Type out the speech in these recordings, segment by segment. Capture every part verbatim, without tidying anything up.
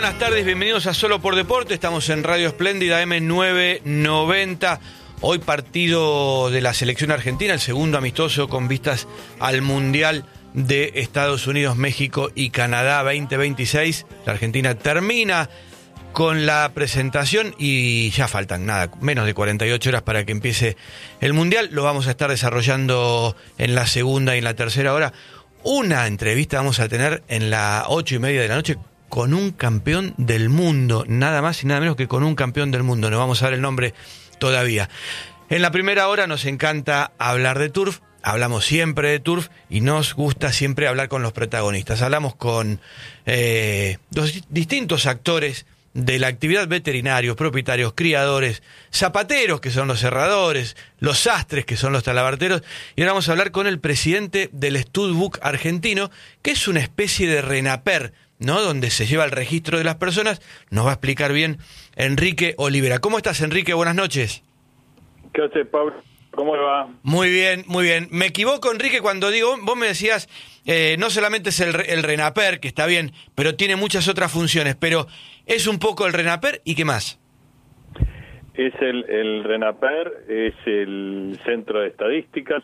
buenas tardes, bienvenidos a Solo por Deporte. Estamos en Radio Espléndida eme novecientos noventa. Hoy partido de la selección argentina, el segundo amistoso con vistas al Mundial de Estados Unidos, México y Canadá veinte veintiséis. La Argentina termina con la presentación y ya faltan nada, menos de cuarenta y ocho horas para que empiece el Mundial. Lo vamos a estar desarrollando en la segunda y en la tercera hora. Una entrevista vamos a tener en la ocho y media de la noche con un campeón del mundo, nada más y nada menos que con un campeón del mundo. No vamos a dar el nombre todavía. En la primera hora nos encanta hablar de turf, hablamos siempre de turf y nos gusta siempre hablar con los protagonistas. Hablamos con eh, los distintos actores de la actividad, veterinarios, propietarios, criadores, zapateros, que son los herradores, los sastres, que son los talabarteros, y ahora vamos a hablar con el presidente del Studbook argentino, que es una especie de RENAPER, ¿no? Donde se lleva el registro de las personas. Nos va a explicar bien Enrique Olivera. ¿Cómo estás, Enrique? Buenas noches. ¿Qué hace, Pablo? ¿Cómo le va? Muy bien, muy bien. Me equivoco, Enrique, cuando digo, vos me decías, eh, no solamente es el, el RENAPER, que está bien, pero tiene muchas otras funciones, pero es un poco el RENAPER, ¿y qué más? Es el, el RENAPER, es el Centro de Estadísticas.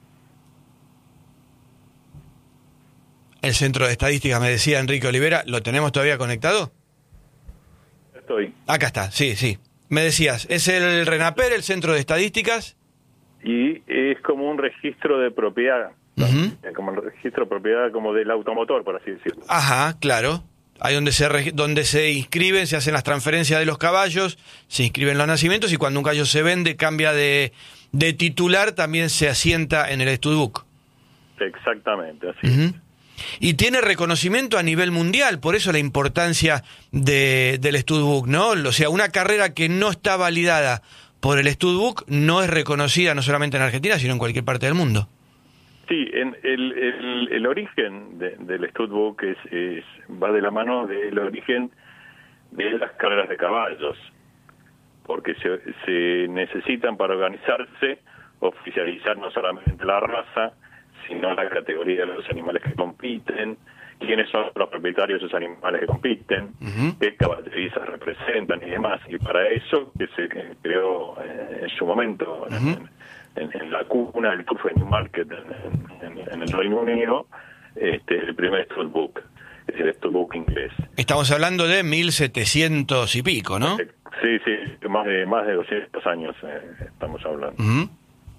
El Centro de Estadísticas, me decía Enrique Olivera, ¿lo tenemos todavía conectado? Estoy. Acá está, sí, sí. Me decías, es el RENAPER, el Centro de Estadísticas. Y es como un registro de propiedad, uh-huh. como el registro de propiedad como del automotor, por así decirlo. Ajá, claro. Ahí donde se donde se inscriben, se hacen las transferencias de los caballos, se inscriben los nacimientos y cuando un caballo se vende, cambia de, de titular, también se asienta en el Studbook. Exactamente, así uh-huh. es. Y tiene reconocimiento a nivel mundial, por eso la importancia de, del Studbook, ¿no? O sea, una carrera que no está validada por el Studbook no es reconocida no solamente en Argentina, sino en cualquier parte del mundo. Sí, en el, el, el origen de, del Studbook es, es, va de la mano del origen de las carreras de caballos, porque se, se necesitan para organizarse, oficializar no solamente la raza, sino la categoría de los animales que compiten, quiénes son los propietarios de esos animales que compiten, uh-huh. qué caballerizas representan y demás. Y para eso que se creó eh, en su momento uh-huh. en, en, en la cuna del Turf Animal Market en, en, en el Reino Unido, este, el primer Studbook, es el Studbook inglés. Estamos hablando de mil setecientos y pico, ¿no? Sí, sí, más de más de doscientos años eh, estamos hablando. Uh-huh.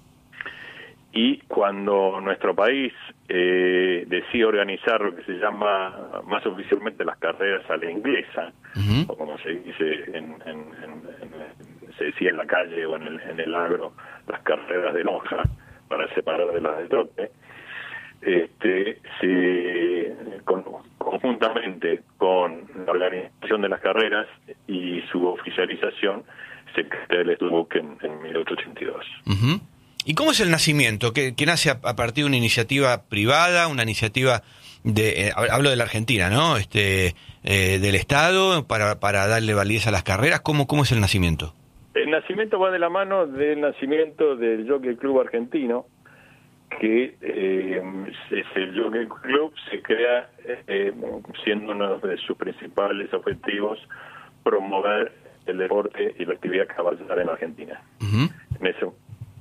Y cuando nuestro país eh, decide organizar lo que se llama más oficialmente las carreras a la inglesa, uh-huh. o como se dice en, en, en, en, se decía en la calle o en el, en el agro, las carreras de lonja, para separar de las de trote, este, se, con, conjuntamente con la organización de las carreras y su oficialización, se crea el Studbook en, en mil ochocientos ochenta y dos. Uh-huh. ¿Y cómo es el nacimiento? ¿Que, que nace a, a partir de una iniciativa privada, una iniciativa de, eh, hablo de la Argentina, ¿no? Este, eh, del Estado para para darle validez a las carreras. ¿Cómo cómo es el nacimiento? El nacimiento va de la mano del nacimiento del Jockey Club argentino, que eh, es el Jockey Club se crea eh, siendo uno de sus principales objetivos promover el deporte y la actividad caballar en Argentina. Uh-huh. En eso.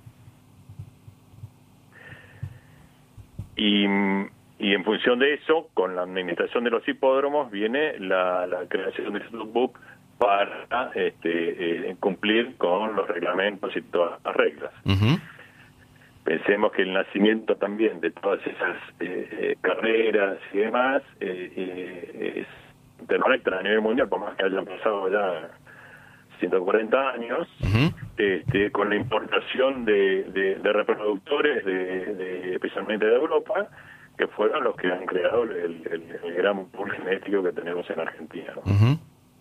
Y, y en función de eso, con la administración de los hipódromos, viene la, la creación del Studbook para este, eh, cumplir con los reglamentos y todas las reglas. Uh-huh. Pensemos que el nacimiento también de todas esas eh, eh, carreras y demás eh, eh, es interconecta a nivel mundial, por más que hayan pasado ya ciento cuarenta años, uh-huh. este, con la importación de, de, de reproductores, de, de, especialmente de Europa, que fueron los que han creado el, el, el gran pool genético que tenemos en Argentina, ¿no? Uh-huh.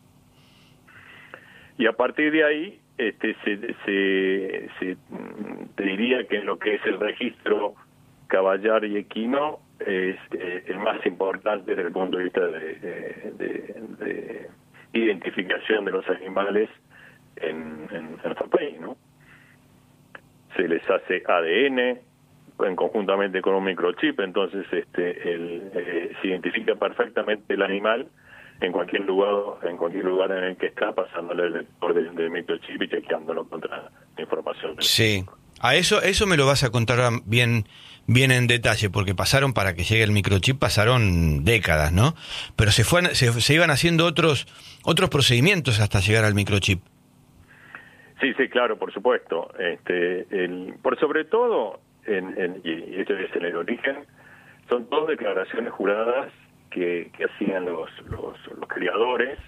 Y a partir de ahí, este, se, se, se te diría que lo que es el registro caballar y equino es eh, el más importante desde el punto de vista de, de, de, de identificación de los animales en, en, en nuestro país, ¿no? Se les hace A D N en conjuntamente con un microchip, entonces este el, eh, se identifica perfectamente el animal en cualquier lugar, en cualquier lugar en el que está, pasándole el lector del, del microchip y chequeándolo contra la información del Sí, a eso eso me lo vas a contar bien bien en detalle, porque pasaron, para que llegue el microchip, pasaron décadas, ¿no? Pero se fue, se, se iban haciendo otros otros procedimientos hasta llegar al microchip. Sí, sí, claro, por supuesto. Este, el, por sobre todo, en, en, y esto es en el origen, son dos declaraciones juradas que, que hacían los, los, los criadores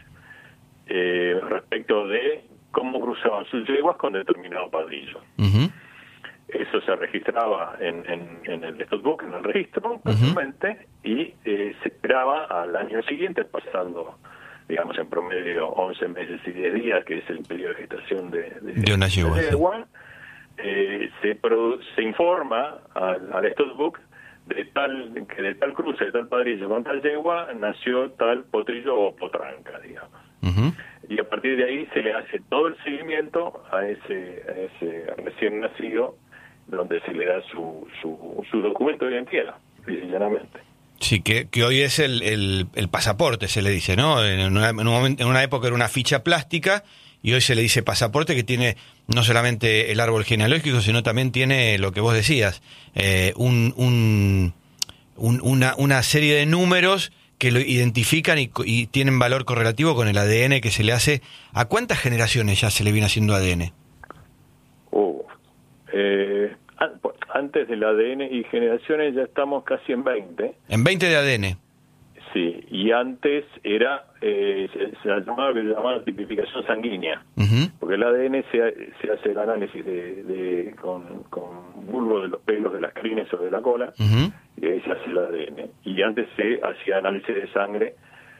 eh, respecto de cómo cruzaban sus yeguas con determinado padrillo. Uh-huh. Eso se registraba en, en, en el Studbook, en el registro, casualmente, uh-huh. y eh, se esperaba al año siguiente, pasando, digamos, en promedio once meses y diez días, que es el periodo de gestación de, de, de una yegua, de yegua eh, se, produ- se informa al, al Studbook de tal, que de tal cruce, de tal padrillo con tal yegua, nació tal potrillo o potranca, digamos. Uh-huh. Y a partir de ahí se le hace todo el seguimiento a ese, a ese recién nacido, donde se le da su, su, su documento de identidad, llanamente. Sí, que, que hoy es el, el, el pasaporte, se le dice, ¿no? En una, en, un momento, en una época era una ficha plástica, y hoy se le dice pasaporte, que tiene no solamente el árbol genealógico, sino también tiene lo que vos decías, eh, un, un, un, una, una serie de números que lo identifican y, y tienen valor correlativo con el A D N que se le hace. ¿A cuántas generaciones ya se le viene haciendo A D N? Uh, eh, antes del A D N y generaciones ya estamos casi en veinte. En veinte de A D N. Sí, y antes era, eh, se, se llamaba, que se llamaba tipificación sanguínea, uh-huh. porque el A D N se, se hace el análisis de, de con, con bulbo de los pelos de las crines o de la cola, uh-huh. y ahí se hace el A D N. Y antes se hacía análisis de sangre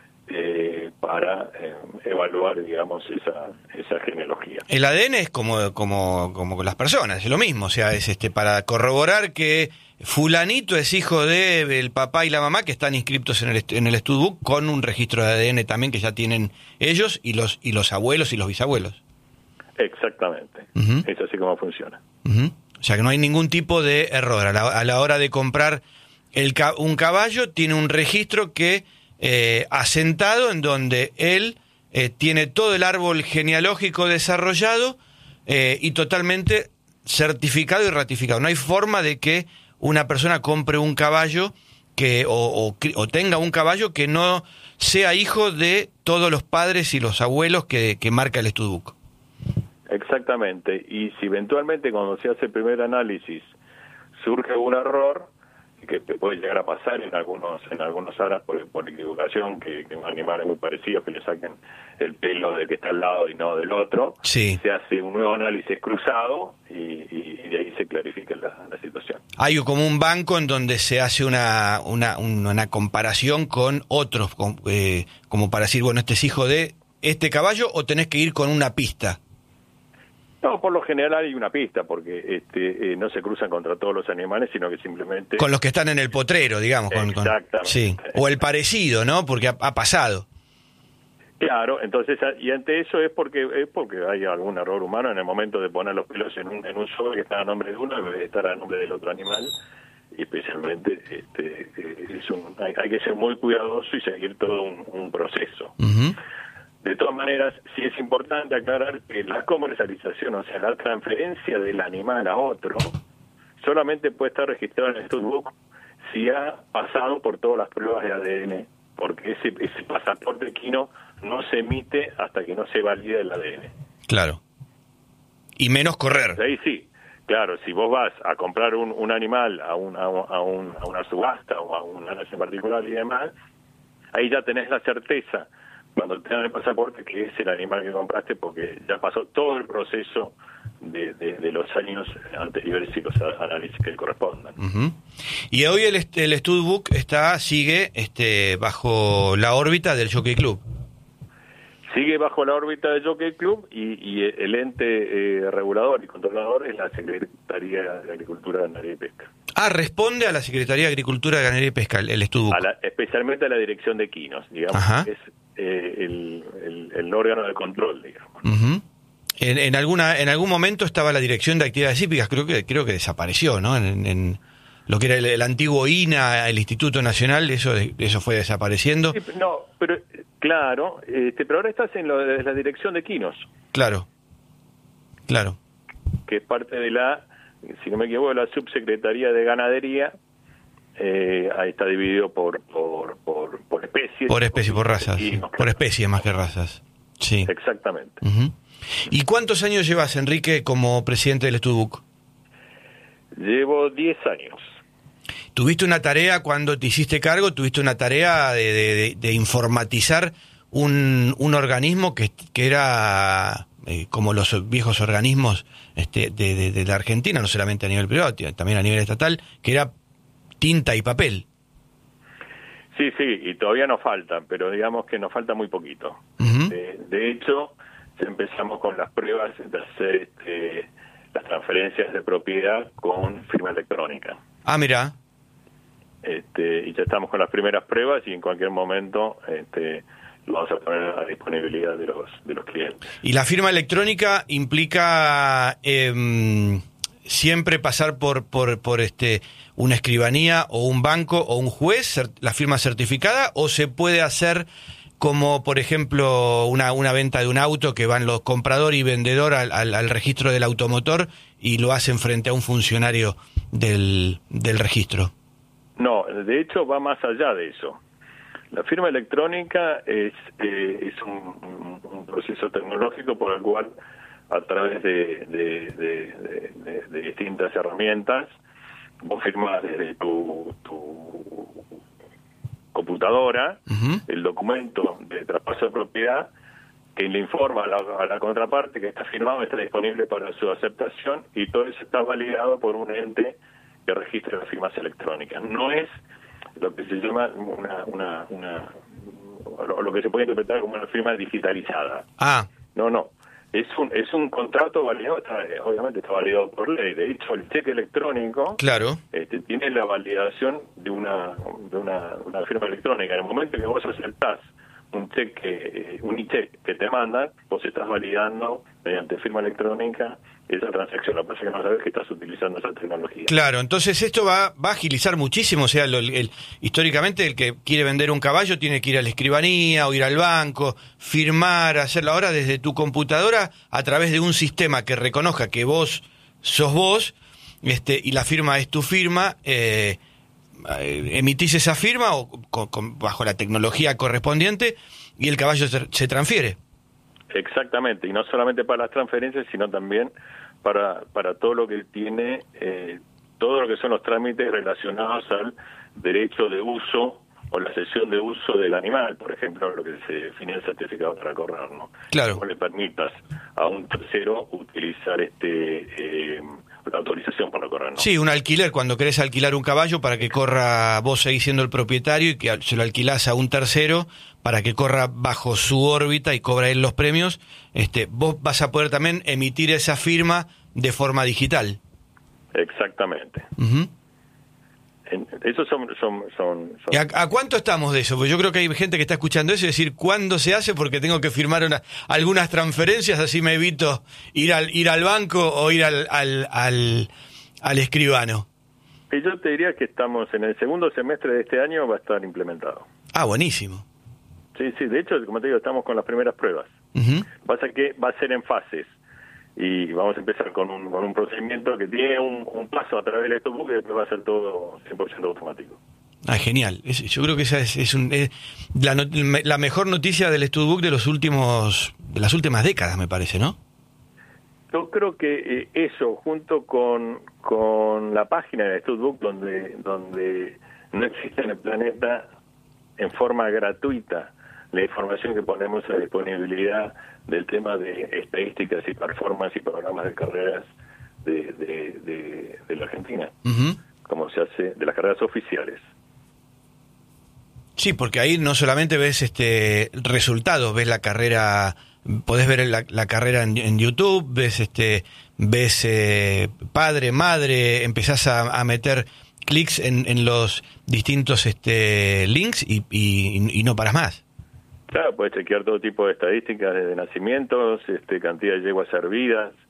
eh, para eh, evaluar, digamos, esa esa genealogía. El A D N es como como como con las personas, es lo mismo, o sea, es este para corroborar que fulanito es hijo de el papá y la mamá, que están inscriptos en el en el Studbook, con un registro de A D N también que ya tienen ellos y los y los abuelos y los bisabuelos. Exactamente. Uh-huh. Es así como funciona. Uh-huh. O sea que no hay ningún tipo de error a la, a la hora de comprar el un caballo, tiene un registro que eh, asentado en donde él eh, tiene todo el árbol genealógico desarrollado eh, y totalmente certificado y ratificado. No hay forma de que una persona compre un caballo que o, o, o tenga un caballo que no sea hijo de todos los padres y los abuelos que, que marca el Studbook. Exactamente. Y si eventualmente cuando se hace el primer análisis surge algún error, que te puede llegar a pasar en algunos en algunos aras por, por equivocación, que, que animales muy parecidos que le saquen el pelo del que está al lado y no del otro, sí. Se hace un nuevo análisis cruzado y, y, y de ahí se clarifica la, la situación. Hay como un banco en donde se hace una una, una comparación con otros, con, eh, como para decir, bueno, este es hijo de este caballo, o tenés que ir con una pista. No, por lo general hay una pista, porque este, eh, no se cruzan contra todos los animales, sino que simplemente... Con los que están en el potrero, digamos. Con, Exactamente. Con, sí. O el parecido, ¿no? Porque ha, ha pasado. Claro, entonces, y ante eso es porque es porque hay algún error humano en el momento de poner los pelos en un, en un sobre que está a nombre de uno, debe estar a nombre del otro animal, y especialmente este, es un, hay, hay que ser muy cuidadoso y seguir todo un, un proceso. Uh-huh. De todas maneras, sí es importante aclarar que la comercialización, o sea, la transferencia del animal a otro, solamente puede estar registrado en el Studbook si ha pasado por todas las pruebas de A D N, porque ese, ese pasaporte equino no se emite hasta que no se valida el A D N. Claro. Y menos correr. Ahí sí. Claro, si vos vas a comprar un, un animal a, un, a, un, a, un, a una subasta o a un análisis en particular y demás, ahí ya tenés la certeza cuando te dan el pasaporte que es el animal que compraste, porque ya pasó todo el proceso de, de, de los años anteriores y los análisis que le correspondan. Uh-huh. Y hoy el, el Studbook está sigue este bajo la órbita del Jockey Club. Sigue bajo la órbita del Jockey Club y, y el ente eh, regulador y controlador es la Secretaría de Agricultura, Ganadería y Pesca. Ah, responde a la Secretaría de Agricultura, Ganadería y Pesca, el, el Studbook. A la, especialmente a la Dirección de Equinos, digamos. Ajá. Es eh, el, el, el órgano de control, digamos. Uh-huh. En, en alguna en algún momento estaba la Dirección de Actividades Hípicas, creo que creo que desapareció, ¿no? En, en, lo que era el, el antiguo I N A, el Instituto Nacional, eso eso fue desapareciendo. Sí, no, pero claro, este, pero ahora estás en lo de la dirección de quinos. Claro, claro. Que es parte de la, si no me equivoco, la subsecretaría de Ganadería. Eh, ahí está dividido por por por, por especies. Por especie, por razas. Sí. Por claro. Especies más que razas. Sí. Exactamente. Uh-huh. ¿Y cuántos años llevas, Enrique, como presidente del Studbook? Llevo diez años. ¿Tuviste una tarea cuando te hiciste cargo? ¿Tuviste una tarea de, de, de, de informatizar un, un organismo que, que era eh, como los viejos organismos este, de, de, de la Argentina, no solamente a nivel privado, también a nivel estatal, que era tinta y papel? Sí, sí, y todavía nos faltan, pero digamos que nos falta muy poquito. Uh-huh. De, de hecho, ya empezamos con las pruebas de hacer este, las transferencias de propiedad con firma electrónica. Ah, mira. Este, y ya estamos con las primeras pruebas y en cualquier momento este, lo vamos a poner a disponibilidad de los de los clientes. ¿Y la firma electrónica implica eh, siempre pasar por por por este una escribanía o un banco o un juez, la firma certificada, o se puede hacer como, por ejemplo, una una venta de un auto que van los comprador y vendedor al, al, al registro del automotor y lo hacen frente a un funcionario del del registro? No, de hecho va más allá de eso. La firma electrónica es eh, es un, un proceso tecnológico por el cual, a través de, de, de, de, de distintas herramientas, vos firmás desde tu, tu computadora uh-huh. el documento de traspaso de propiedad, que le informa a la, a la contraparte que está firmado, está disponible para su aceptación, y todo eso está validado por un ente que registra las firmas electrónicas. No es lo que se llama una, una, una lo que se puede interpretar como una firma digitalizada. Ah. No, no. Es un es un contrato validado, está, obviamente está validado por ley. De hecho, el cheque electrónico, claro, este, tiene la validación de una de una, una firma electrónica. En el momento que vos aceptás un cheque, un e-cheque que te mandan, vos estás validando mediante firma electrónica esa transacción. Lo que pasa es que no sabes que estás utilizando esa tecnología. Claro, entonces esto va, va a agilizar muchísimo. O sea, lo, el, históricamente el que quiere vender un caballo tiene que ir a la escribanía o ir al banco, firmar, hacerlo. Ahora desde tu computadora, a través de un sistema que reconozca que vos sos vos, este, y la firma es tu firma, eh, emitís esa firma o con, con, bajo la tecnología correspondiente, y el caballo se, se transfiere. Exactamente, y no solamente para las transferencias, sino también para para todo lo que tiene, eh, todo lo que son los trámites relacionados al derecho de uso o la cesión de uso del animal, por ejemplo, lo que se define el certificado para correr, ¿no? Claro. No le permitas a un tercero utilizar este eh, la autorización para correr, ¿no? Sí, un alquiler, cuando querés alquilar un caballo para que corra, vos seguís siendo el propietario y que se lo alquilás a un tercero para que corra bajo su órbita y cobra él los premios, este, vos vas a poder también emitir esa firma de forma digital. Exactamente. Uh-huh. Esos son... son, son, son... ¿Y a, a cuánto estamos de eso? Porque yo creo que hay gente que está escuchando eso y decir, ¿cuándo se hace? Porque tengo que firmar una, algunas transferencias, así me evito ir al ir al banco o ir al, al, al, al escribano. Y yo te diría que estamos en el segundo semestre de este año, va a estar implementado. Ah, buenísimo. Sí, sí, de hecho, como te digo, estamos con las primeras pruebas. Uh-huh. Pasa que va a ser en fases. Y vamos a empezar con un, con un procedimiento que tiene un, un paso a través del Studbook y después va a ser todo cien por ciento automático. Ah, genial. Es, yo creo que esa es, es, un, es la, la mejor noticia del Studbook de los últimos de las últimas décadas, me parece, ¿no? Yo creo que eh, eso, junto con, con la página del Studbook, donde, donde no existe en el planeta en forma gratuita la información que ponemos a disponibilidad del tema de estadísticas y performance y programas de carreras de, de, de, de la Argentina, uh-huh. como se hace de las carreras oficiales. Sí, porque ahí no solamente ves este resultados, ves la carrera, podés ver la, la carrera en, en YouTube, ves este ves eh, padre, madre, empezás a, a meter clics en, en los distintos este links y, y, y no paras más. Claro, puedes chequear todo tipo de estadísticas, desde nacimientos, este, cantidad de yeguas servidas,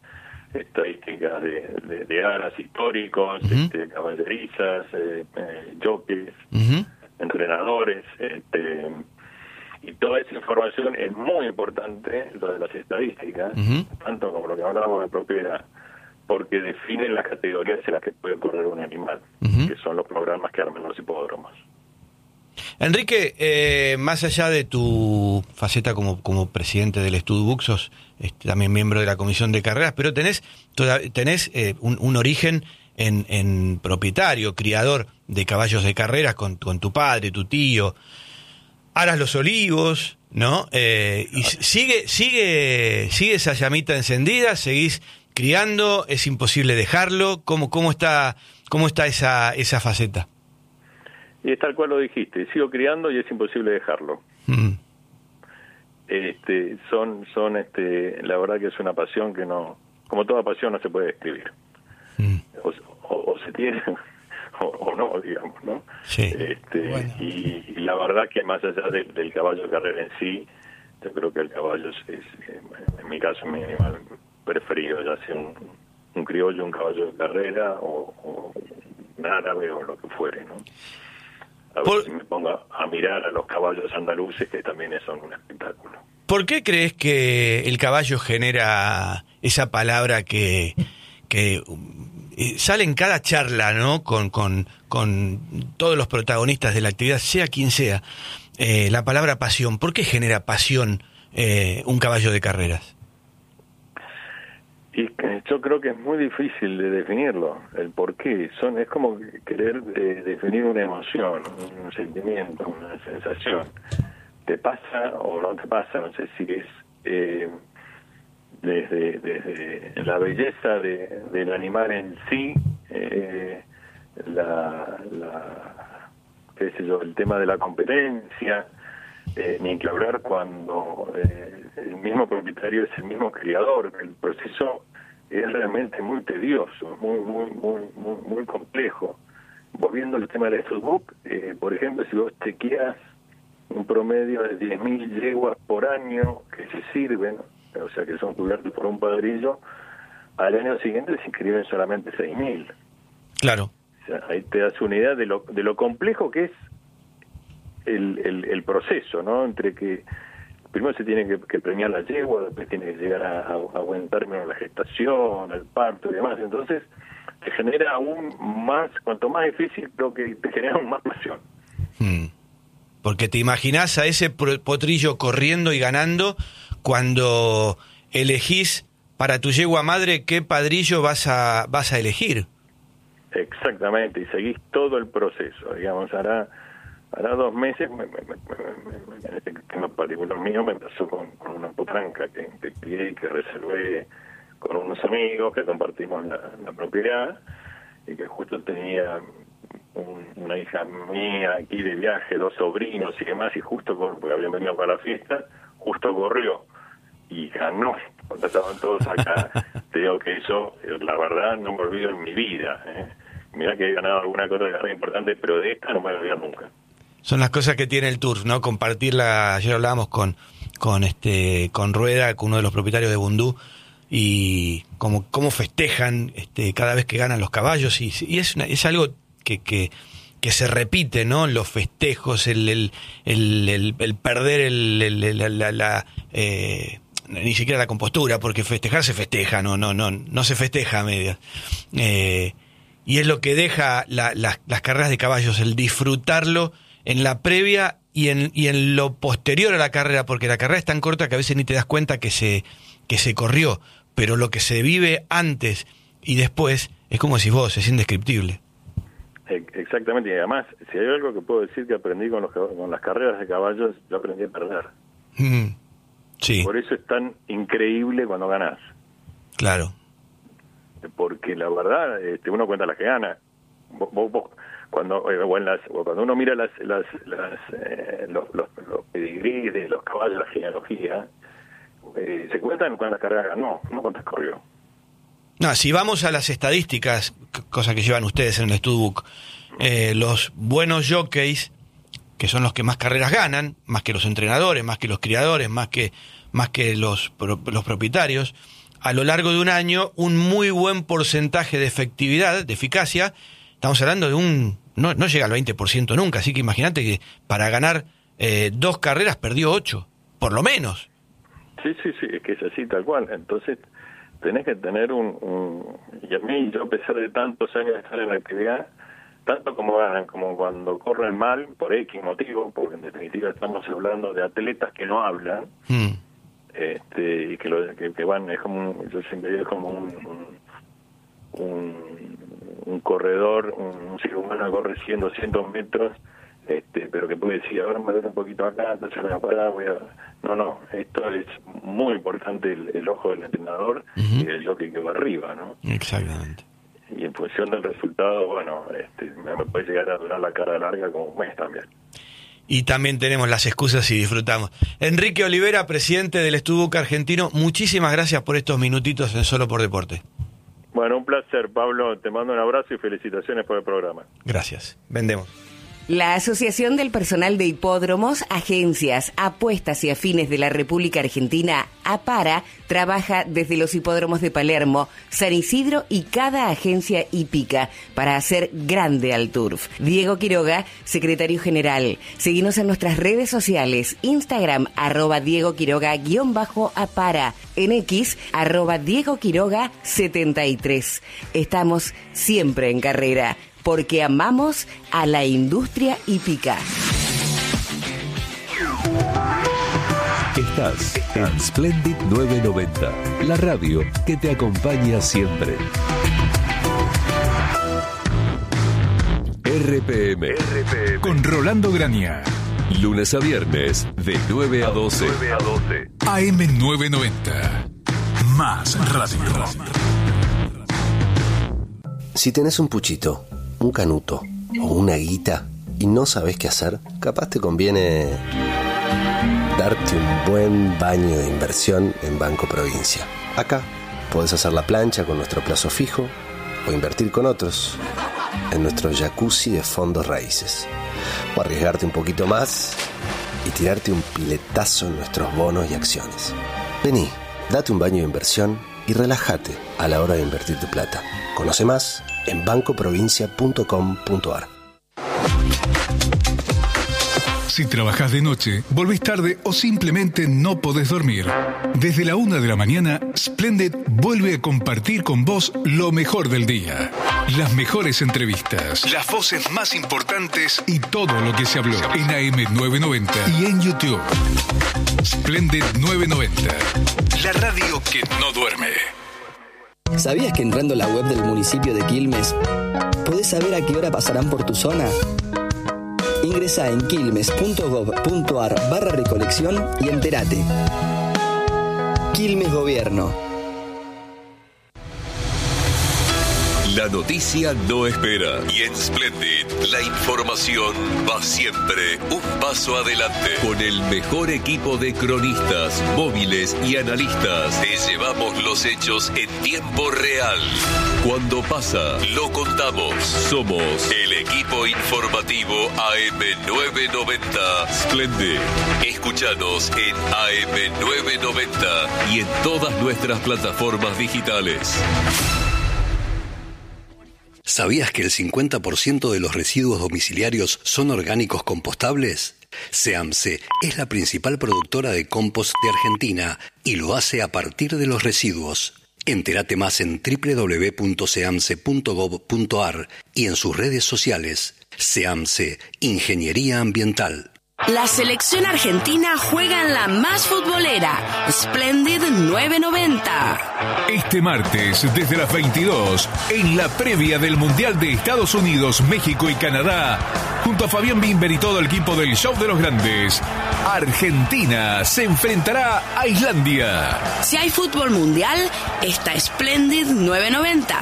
estadísticas de, de, de aras históricos, uh-huh. este, caballerizas, eh, eh, jockeys, uh-huh. entrenadores, este, y toda esa información es muy importante, lo de las estadísticas, uh-huh. tanto como lo que hablábamos de propiedad, porque definen las categorías en las que puede correr un animal, uh-huh. que son los programas que arman los hipódromos. Enrique, eh, más allá de tu faceta como, como presidente del StudBook, sos este, también miembro de la comisión de carreras, pero tenés, toda, tenés eh, un, un origen en, en propietario, criador de caballos de carreras con, con tu padre, tu tío, Aras Los Olivos, ¿no? Eh, y sigue, sigue, sigue esa llamita encendida, seguís criando, es imposible dejarlo. ¿Cómo, cómo está, cómo está esa, esa faceta? Y es tal cual lo dijiste, sigo criando y es imposible dejarlo. Mm. Este, son, son, este, la verdad que es una pasión que no, como toda pasión no se puede describir. Mm. O, o, o se tiene o, o no, digamos, ¿no? Sí. Este, bueno. y, y la verdad que más allá de, del caballo de carrera en sí, yo creo que el caballo es, es en mi caso, mi animal preferido, ya sea un, un criollo, un caballo de carrera o, o un árabe o lo que fuere, ¿no? A ver Por... si me pongo a mirar a los caballos andaluces, que también son un espectáculo. ¿Por qué crees que el caballo genera esa palabra que, que sale en cada charla, ¿no? Con, con, con todos los protagonistas de la actividad, sea quien sea, eh, la palabra pasión? ¿Por qué genera pasión eh, un caballo de carreras? Y yo creo que es muy difícil de definirlo, el por qué. Son, es como querer eh, definir una emoción, un sentimiento, una sensación. ¿Te pasa o no te pasa? No sé si es eh, desde, desde la belleza de, del animal en sí, eh, la, la, qué sé yo, el tema de la competencia, eh, ni que hablar cuando eh, el mismo propietario es el mismo criador. El proceso es realmente muy tedioso, muy muy muy muy, muy complejo. Volviendo al tema del StudBook, eh, por ejemplo, si vos chequeas un promedio de diez mil yeguas por año que se sirven, o sea que son cubiertos por un padrillo, al año siguiente se inscriben solamente seis mil. Claro. O sea, ahí te das una idea de lo de lo complejo que es el, el, el proceso, ¿no? Entre que primero se tiene que, que premiar la yegua, después tiene que llegar a, a, a buen término la gestación, el parto y demás. Entonces te genera aún más, cuanto más difícil, creo que te genera aún más pasión. Hmm. Porque te imaginás a ese potrillo corriendo y ganando cuando elegís para tu yegua madre qué padrillo vas a vas a elegir. Exactamente, y seguís todo el proceso. Digamos, hará hará dos meses, me, me, me, me, en este tema particular mío, me pasó con, con una potranca que, que crié y que reservé con unos amigos que compartimos la, la propiedad, y que justo tenía un, una hija mía aquí de viaje, dos sobrinos y demás, y justo, porque habían venido para la fiesta, justo corrió y ganó cuando estaban todos acá. Te digo que eso, la verdad, no me olvido en mi vida, ¿eh? Mirá que he ganado alguna cosa de carrera importante, pero de esta no me voy a olvidar nunca. Son las cosas que tiene el Tour, ¿no? Compartirla. Ayer hablábamos con con este con Rueda, con uno de los propietarios de Bundú, y cómo cómo festejan este cada vez que ganan los caballos, y, y es una, es algo que, que que se repite, ¿no? Los festejos, el el el, el, el perder el, el, el la, la, la eh, ni siquiera la compostura, porque festejar se festeja, no no no no se festeja a medias. Eh, y es lo que deja la, la, las carreras de caballos, el disfrutarlo en la previa y en y en lo posterior a la carrera, porque la carrera es tan corta que a veces ni te das cuenta que se que se corrió, pero lo que se vive antes y después es como si vos, es indescriptible. Exactamente, y además, si hay algo que puedo decir que aprendí con, los, con las carreras de caballos, yo aprendí a perder. Mm, sí. Por eso es tan increíble cuando ganás. Claro. Porque la verdad, este, uno cuenta las que gana. Vos, vos, vos, cuando o en las, o cuando uno mira las, las, las eh, los, los, los pedigrí de los caballos, la genealogía, eh, se cuentan cuántas carreras ganó, no cuántas corrió. No, si vamos a las estadísticas, cosa que llevan ustedes en el StudBook, eh, los buenos jockeys, que son los que más carreras ganan, más que los entrenadores, más que los criadores, más que más que los los propietarios, a lo largo de un año un muy buen porcentaje de efectividad, de eficacia. Estamos hablando de un... No, no llega al veinte por ciento nunca, así que imagínate que para ganar eh, dos carreras perdió ocho, por lo menos. Sí, sí, sí, es que es así tal cual. Entonces tenés que tener un... un y a mí, yo a pesar de tantos años de estar en la actividad, tanto como ganan, como cuando corren mal, por X motivo, porque en definitiva estamos hablando de atletas que no hablan, mm. este y que, lo, que, que van, es como un, yo siempre digo, es como un, un, un, un corredor, un, un ser humano que corre cien, doscientos metros, este pero que puede decir, ahora me duele un poquito acá, entonces me voy a parar, voy a... No, no, esto es muy importante, el, el ojo del entrenador uh-huh. y el jockey que va arriba, ¿no? Exactamente. Y en función del resultado, bueno, este, me puede llegar a durar la cara larga como un mes también. Y también tenemos las excusas y disfrutamos. Enrique Olivera, presidente del Studbook argentino, muchísimas gracias por estos minutitos en Solo por Deporte. Bueno, un placer, Pablo. Te mando un abrazo y felicitaciones por el programa. Gracias. Vendemos. La Asociación del Personal de Hipódromos, Agencias, Apuestas y Afines de la República Argentina, APARA, trabaja desde los hipódromos de Palermo, San Isidro y cada agencia hípica para hacer grande al turf. Diego Quiroga, secretario general. Seguinos en nuestras redes sociales, Instagram, arroba Diego Quiroga, guión bajo APARA, en X, arroba Diego Quiroga setenta y tres. Estamos siempre en carrera, porque amamos a la industria hípica. Estás en Splendid novecientos noventa, la radio que te acompaña siempre. R P M, R P M. Con Rolando Grania. Lunes a viernes, de nueve a doce. nueve a doce. A M novecientos noventa. Más radio. Si tenés un puchito, un canuto o una guita y no sabés qué hacer, capaz te conviene darte un buen baño de inversión en Banco Provincia. Acá podés hacer la plancha con nuestro plazo fijo o invertir con otros en nuestro jacuzzi de fondos raíces, o arriesgarte un poquito más y tirarte un piletazo en nuestros bonos y acciones. Vení, date un baño de inversión y relájate a la hora de invertir tu plata. Conoce más en banco provincia punto com punto a r. Si trabajás de noche, volvés tarde o simplemente no podés dormir, desde la una de la mañana, Splendid vuelve a compartir con vos lo mejor del día. Las mejores entrevistas, las voces más importantes y todo lo que se habló en A M novecientos noventa y en YouTube. Splendid novecientos noventa, la radio que no duerme. ¿Sabías que entrando a la web del municipio de Quilmes podés saber a qué hora pasarán por tu zona? Ingresá en quilmes punto gob punto a r barra recolección y entérate. Quilmes Gobierno. La noticia no espera y en Splendid la información va siempre un paso adelante. Con el mejor equipo de cronistas, móviles y analistas, te llevamos los hechos en tiempo real. Cuando pasa, lo contamos. Somos el equipo informativo A M novecientos noventa Splendid. Escúchanos en A M novecientos noventa y en todas nuestras plataformas digitales. ¿Sabías que el cincuenta por ciento de los residuos domiciliarios son orgánicos compostables? SEAMSE es la principal productora de compost de Argentina y lo hace a partir de los residuos. Entérate más en doble u doble u doble u punto seamse punto gob punto a r y en sus redes sociales. SEAMSE, Ingeniería Ambiental. La selección argentina juega en la más futbolera, Splendid novecientos noventa. Este martes, desde las veintidós, en la previa del Mundial de Estados Unidos, México y Canadá, junto a Fabián Bimber y todo el equipo del Show de los Grandes, Argentina se enfrentará a Islandia. Si hay fútbol mundial, está Splendid novecientos noventa.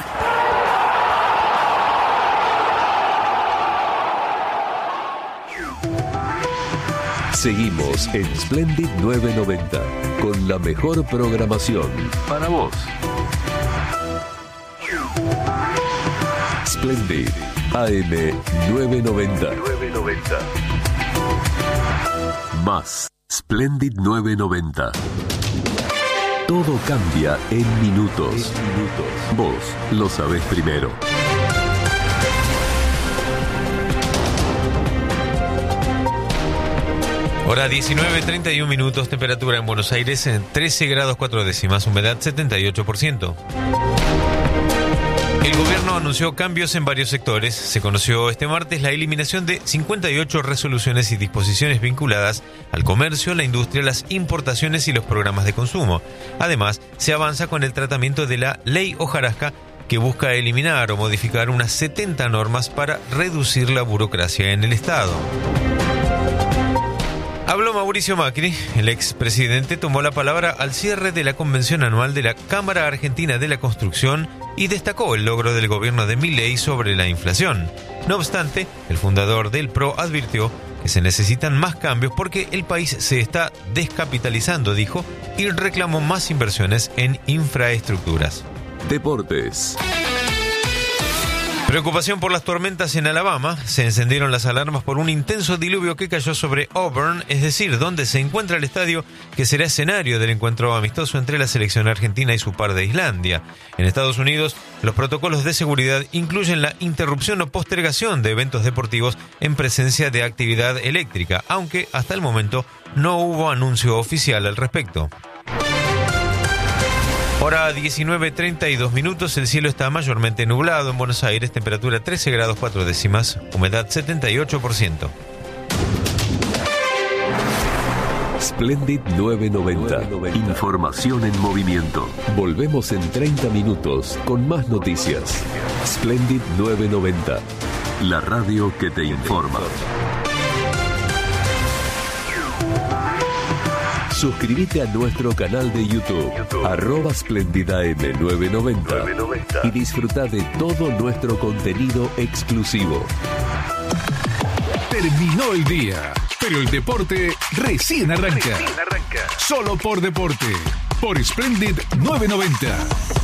Seguimos en Splendid novecientos noventa con la mejor programación para vos. Splendid A M novecientos noventa. Más Splendid novecientos noventa. Todo cambia en minutos. Vos lo sabés primero. Hora diecinueve treinta y un minutos, temperatura en Buenos Aires en trece grados cuatro décimas, humedad setenta y ocho por ciento. El gobierno anunció cambios en varios sectores. Se conoció este martes la eliminación de cincuenta y ocho resoluciones y disposiciones vinculadas al comercio, la industria, las importaciones y los programas de consumo. Además, se avanza con el tratamiento de la Ley Hojarasca, que busca eliminar o modificar unas setenta normas para reducir la burocracia en el Estado. Habló Mauricio Macri. El expresidente tomó la palabra al cierre de la convención anual de la Cámara Argentina de la Construcción y destacó el logro del gobierno de Milei sobre la inflación. No obstante, el fundador del P R O advirtió que se necesitan más cambios porque el país se está descapitalizando, dijo, y reclamó más inversiones en infraestructuras. Deportes. Preocupación por las tormentas en Alabama. Se encendieron las alarmas por un intenso diluvio que cayó sobre Auburn, es decir, donde se encuentra el estadio que será escenario del encuentro amistoso entre la selección argentina y su par de Islandia. En Estados Unidos, los protocolos de seguridad incluyen la interrupción o postergación de eventos deportivos en presencia de actividad eléctrica, aunque hasta el momento no hubo anuncio oficial al respecto. Hora diecinueve treinta y dos minutos, el cielo está mayormente nublado en Buenos Aires, temperatura trece grados cuatro décimas, humedad setenta y ocho por ciento. Splendid nueve noventa. Información en movimiento. Volvemos en treinta minutos con más noticias. Splendid nueve noventa. La radio que te informa. Suscríbete a nuestro canal de YouTube, arroba Splendida M nueve noventa, y disfruta de todo nuestro contenido exclusivo. Terminó el día, pero el deporte recién arranca. Recién arranca. Solo por deporte, por Splendid nueve noventa.